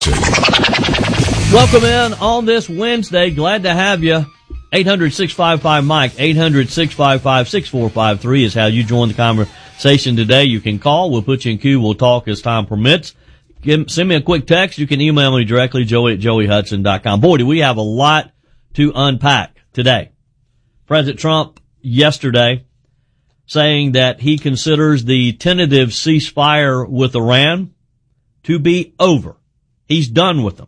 Welcome in on this Wednesday. Glad to have you. 800-655-MIKE, 800-655-6453 is how you join the conversation today. You can call. We'll put you in queue. We'll talk as time permits. Send me a quick text. You can email me directly, joey@joeyhudson.com. Boy, do we have a lot to unpack today. President Trump yesterday saying that he considers the tentative ceasefire with Iran to be over. He's done with them.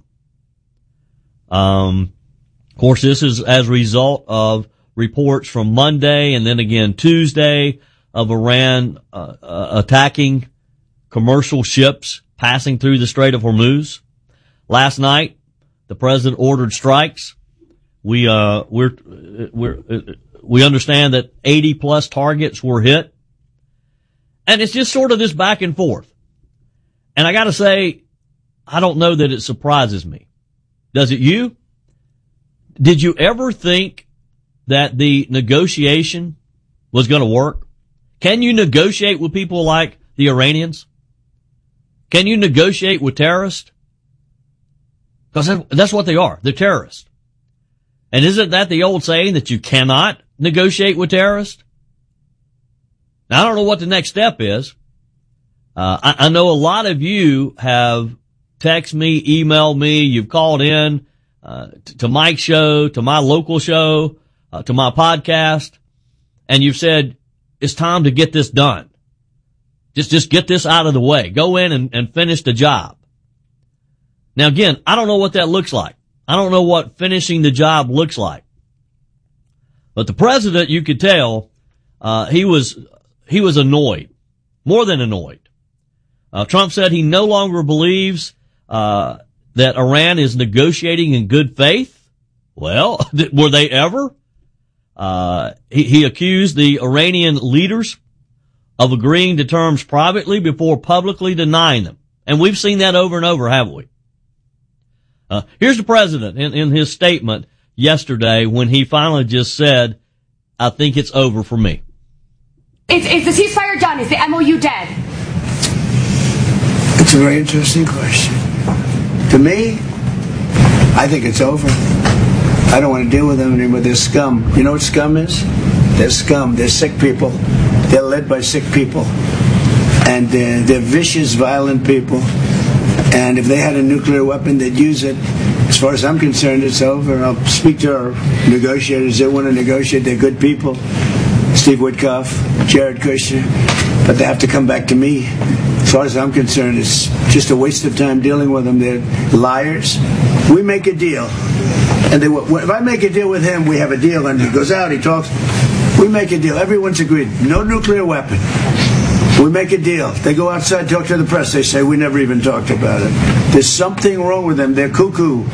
Of course, this is as a result of reports from Monday and then again Tuesday of Iran attacking commercial ships passing through the Strait of Hormuz. Last night, the president ordered strikes. We understand that 80 plus targets were hit. And it's just sort of this back and forth. And I got to say, I don't know that it surprises me. Does it you? Did you ever think that the negotiation was going to work? Can you negotiate with people like the Iranians? Can you negotiate with terrorists? Because that's what they are. They're terrorists. And isn't that the old saying that you cannot negotiate with terrorists? Now, I don't know what the next step is. I know a lot of you have texted me, emailed me, you've called in to Mike's show, to my local show, to my podcast, and you've said, it's time to get this done. Just get this out of the way. Go in and finish the job. Now again, I don't know what that looks like. I don't know what finishing the job looks like. But the president, you could tell, he was annoyed. More than annoyed. Trump said he no longer believes that Iran is negotiating in good faith. Well, were they ever? He accused the Iranian leaders of agreeing to terms privately before publicly denying them. And we've seen that over and over, haven't we? Here's the president in his statement yesterday when he finally just said, I think it's over for me. Is the ceasefire done? Is the MOU dead? It's a very interesting question. To me, I think it's over. I don't want to deal with them anymore. They're scum. You know what scum is? They're scum. They're sick people. They're led by sick people. And they're vicious, violent people. And if they had a nuclear weapon, they'd use it. As far as I'm concerned, it's over. I'll speak to our negotiators. They want to negotiate. They're good people. Steve Witkoff, Jared Kushner. But they have to come back to me. As far as I'm concerned, it's just a waste of time dealing with them. They're liars. We make a deal. And if I make a deal with him, we have a deal. And he goes out, he talks. We make a deal. Everyone's agreed. No nuclear weapon. We make a deal. They go outside, talk to the press. They say, we never even talked about it. There's something wrong with them. They're cuckoo.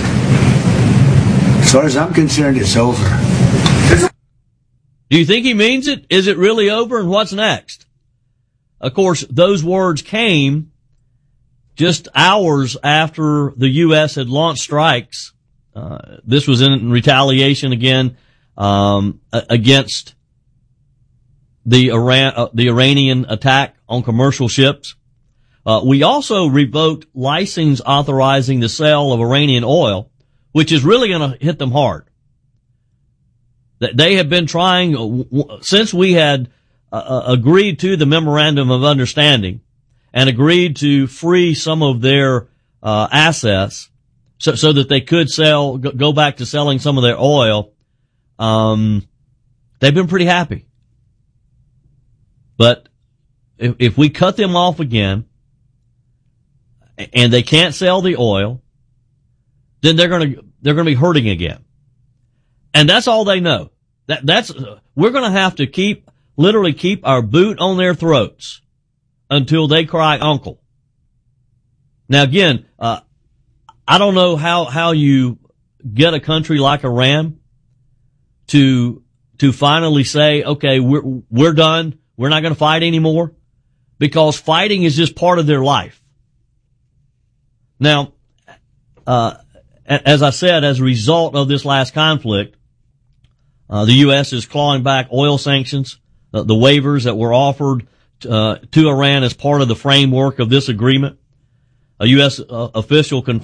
As far as I'm concerned, it's over. Do you think he means it? Is it really over? And what's next? Of course, those words came just hours after the U.S. had launched strikes. This was in retaliation again against the Iranian attack on commercial ships. We also revoked license authorizing the sale of Iranian oil, which is really going to hit them hard. They have been trying, since we had agreed to the memorandum of understanding and agreed to free some of their assets so that they could go back to selling some of their oil. They've been pretty happy. But if we cut them off again and they can't sell the oil, then they're going to be hurting again. And that's all they know. We're going to have to literally keep our boot on their throats until they cry uncle. Now again, I don't know how you get a country like Iran to finally say, okay, we're done. We're not going to fight anymore, because fighting is just part of their life. Now, as I said, as a result of this last conflict, the U.S. is clawing back oil sanctions, the waivers that were offered to Iran as part of the framework of this agreement. A U.S. Official confirmed